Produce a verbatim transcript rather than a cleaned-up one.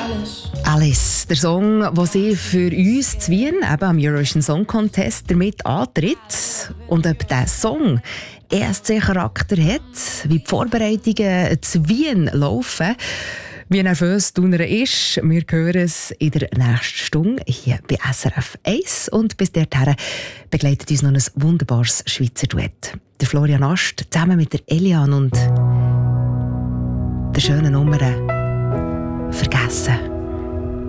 Alice. Alice, der Song, den sie für uns zu Wien, eben am Eurovision Song Contest, damit antritt. Und ob dieser Song E S C-Charakter hat, wie die Vorbereitungen zu Wien laufen, wie nervös Thuner ist, wir hören es in der nächsten Stunde hier bei S R F eins. Und bis dahin begleitet uns noch ein wunderbares Schweizer Duett. Der Florian Ast zusammen mit der Eliane und der schönen Nummer «Vergessen».